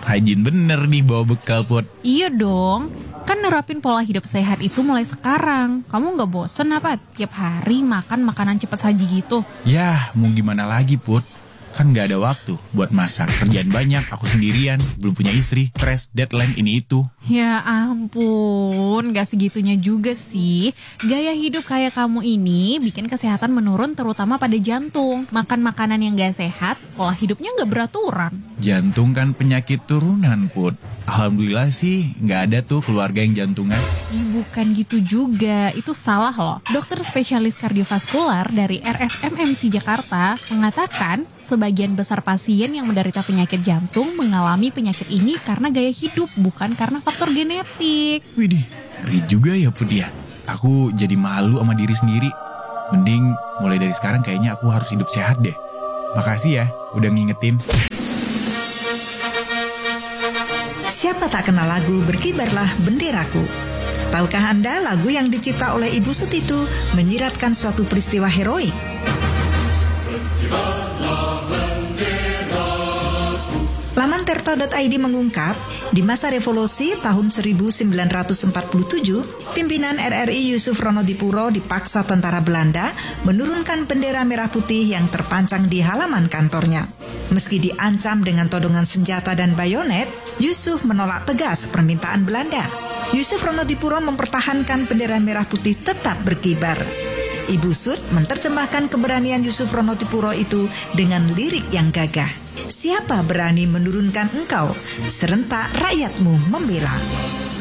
Rajin bener nih bawa bekal, Put. Iya dong, kan nerapin pola hidup sehat itu mulai sekarang. Kamu gak bosen apa tiap hari makan makanan cepat saji gitu? Yah, mau gimana lagi, Put? Kan gak ada waktu buat masak. Kerjaan banyak, aku sendirian, belum punya istri, stres, deadline ini itu. Ya ampun, gak segitunya juga sih. Gaya hidup kayak kamu ini bikin kesehatan menurun terutama pada jantung. Makan makanan yang gak sehat, pola hidupnya gak beraturan. Jantung kan penyakit turunan, Put. Alhamdulillah sih gak ada tuh keluarga yang jantungan. Bukan gitu juga, itu salah loh. Dokter spesialis kardiovaskular dari RSMMC Jakarta mengatakan sebagian besar pasien yang menderita penyakit jantung mengalami penyakit ini karena gaya hidup, bukan karena faktor genetik. Widih, ngeri juga ya, Put ya. Aku jadi malu sama diri sendiri. Mending mulai dari sekarang kayaknya aku harus hidup sehat deh. Makasih ya udah ngingetin. Siapa tak kenal lagu Berkibarlah Benderaku? Tahukah Anda lagu yang dicipta oleh Ibu Sut itu menyiratkan suatu peristiwa heroik? Laman Tirta.id mengungkap, di masa revolusi tahun 1947, pimpinan RRI Yusuf Ronodipuro dipaksa tentara Belanda menurunkan bendera merah putih yang terpancang di halaman kantornya. Meski diancam dengan todongan senjata dan bayonet, Yusuf menolak tegas permintaan Belanda. Yusuf Ronodipuro mempertahankan bendera merah putih tetap berkibar. Ibu Sut menerjemahkan keberanian Yusuf Ronodipuro itu dengan lirik yang gagah. Siapa berani menurunkan engkau? Serentak rakyatmu membela.